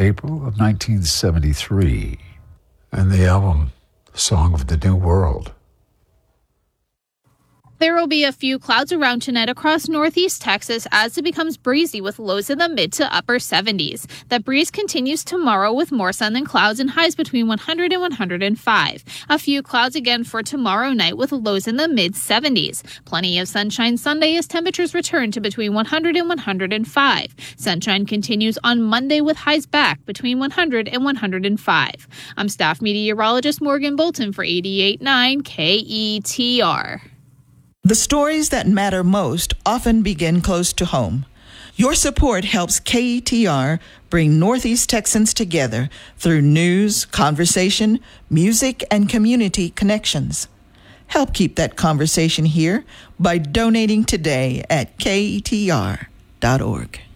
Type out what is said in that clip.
April of 1973. And the album, Song of the New World. There will be a few clouds around tonight across northeast Texas as it becomes breezy with lows in the mid to upper 70s. The breeze continues tomorrow with more sun than clouds and highs between 100 and 105. A few clouds again for tomorrow night with lows in the mid 70s. Plenty of sunshine Sunday as temperatures return to between 100 and 105. Sunshine continues on Monday with highs back between 100 and 105. I'm staff meteorologist Morgan Bolton for 88.9 KETR. The stories that matter most often begin close to home. Your support helps KETR bring Northeast Texans together through news, conversation, music, and community connections. Help keep that conversation here by donating today at KETR.org.